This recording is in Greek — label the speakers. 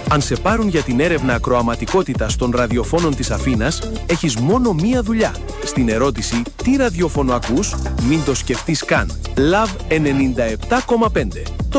Speaker 1: Αν σε πάρουν για την έρευνα ακροαματικότητας των ραδιοφώνων της Αθήνας, έχεις μόνο μία δουλειά. Στην ερώτηση «Τι ραδιόφωνο ακούς?» μην το σκεφτείς καν. Love 97,5.